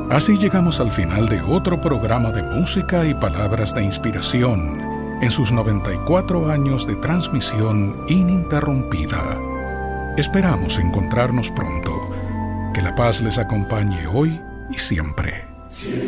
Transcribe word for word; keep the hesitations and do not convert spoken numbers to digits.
Así llegamos al final de otro programa de música y palabras de inspiración en sus noventa y cuatro años de transmisión ininterrumpida. Esperamos encontrarnos pronto. Que la paz les acompañe hoy y siempre.